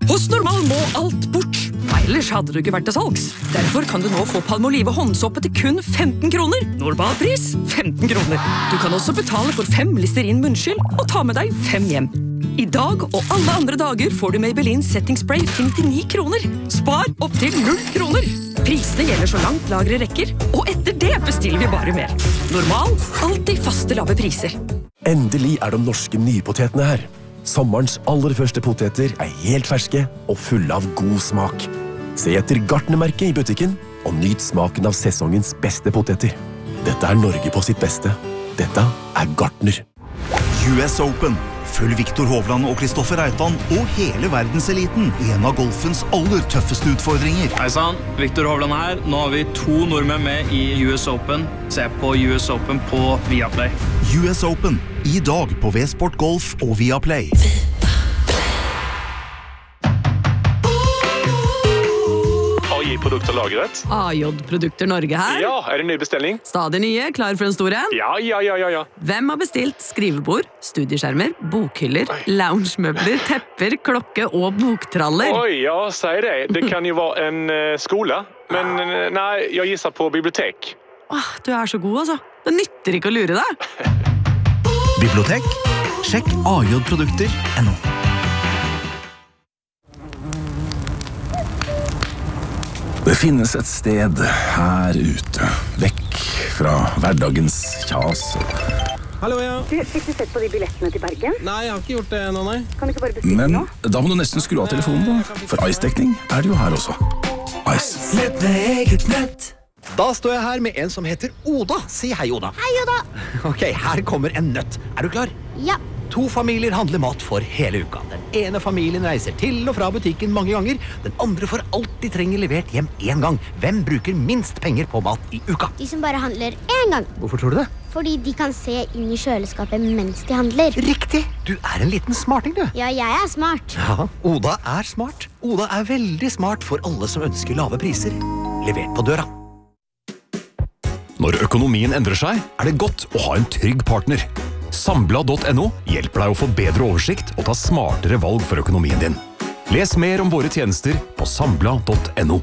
Hos Normal må alt bort. Ellers hadde du ikke vært til salgs. Derfor kan du nå få Palmolive håndsåpe til kun 15 kroner. Normalpris 15 kroner. Du kan også betale for 5 Listerin munnskyld og ta med deg 5 hjem. I dag og alle andre dager får du Maybelline Setting Spray til 99 kroner. Spar opp til 0 kroner. Prisene gjelder så langt lagre rekker, og etter det bestiller vi bare mer. Normal, alltid faste lave priser. Endelig de norske nypotetene her. Sommerens aller første poteter helt ferske og fulle av god smak. Se etter Gartnermerket i butikken, og nyt smaken av sesongens beste poteter. Dette Norge på sitt beste. Dette Gartner. US Open. Følg Viktor Hovland og Kristoffer Reitan og hele verdenseliten i en av golfens aller tøffeste utfordringer. Hei sann, Viktor Hovland her. Nå har vi 2 nordmenn med i US Open. Se på US Open på Viaplay. US Open. I dag på V-Sport Golf og Viaplay. AJ-produkter lagret. AJ-produkter Norge her. Ja, det ny bestilling? Stadig nye, klar for en stor en? Ja. Hvem har bestilt skrivebord, studieskjermer, bokhyller, loungemøbler, tepper, klokke og boktraller? Oi, ja, säg det. Det kan jo være en skole. Men nei, jeg gissar på bibliotek. Du så god, altså. Det nytter ikke å lure deg. Bibliotek? Sjekk AJ-produkter.no. Det finnes et sted her ute, vekk fra hverdagens kjas. Hallo, ja. Fikk du sett på de billettene til Bergen? Nei, jeg har ikke gjort det nå, nei. Kan du ikke bare bestille Men nå? da må du nesten skru av telefonen da, for Ice-dekning det jo her også. Ice. Nett med eget nett. Da står jeg her med en som heter Oda. Si hei, Oda. Hei, Oda! Ok, her kommer en nøtt. Du klar? Ja. 2 familier handler mat for hele uka. Den ene familien reiser til og fra butikken mange ganger. Den andre får alt de trenger levert hjem en gang. Hvem bruker minst penger på mat i uka? De som bare handler en gang. Hvorfor tror du det? Fordi de kan se inn i kjøleskapet mens de handler. Riktig! Du en liten smarting, du. Ja, jeg smart. Ja, Oda smart. Oda veldig smart for alle som ønsker lave priser. Levert på døra. Når økonomien endrer seg, det godt å ha en trygg partner. Sambla.no hjelper deg å få bedre oversikt og ta smartere valg for økonomien din. Les mer om våre tjenester på sambla.no.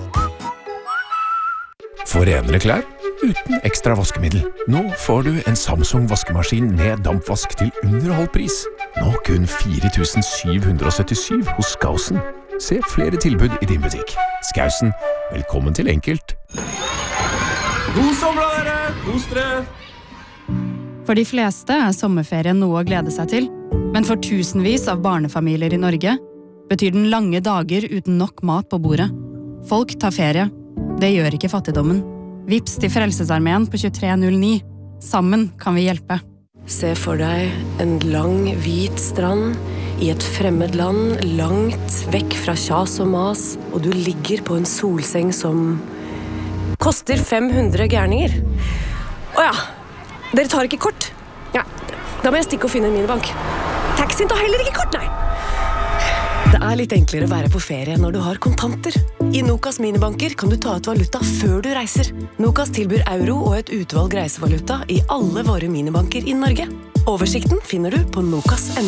For renere klær uten ekstra vaskemiddel. Nå får du en Samsung vaskemaskin med dampvask til under halv pris. Nå kun 4.777 hos Skausen. Se flere tilbud i din butikk. Skausen, velkommen til enkelt. God sommer, dere! Kos dere! For de fleste sommerferien noe å glede seg til, men for tusenvis av barnefamilier i Norge betyr den lange dager uten nok mat på bordet. Folk tar ferie. Det gjør ikke fattigdommen. Vips til Frelsesarmeen på 2309. Sammen kan vi hjelpe. Se for deg en lang, hvit strand i et fremmed land, langt vekk fra kjas og mas, og du ligger på en solseng som koster 500 gærninger. Åja! Dere tar ikke kort? Ja, da må jeg stikke og finne en minibank. Taxien tar heller ikke kort, nei. Det litt enklere å være på ferie når du har kontanter. I Nokas minibanker kan du ta ut valuta før du reiser. Nokas tilbyr euro og et utvalg reisevaluta i alle våre minibanker i Norge. Oversikten finner du på Nokas.no.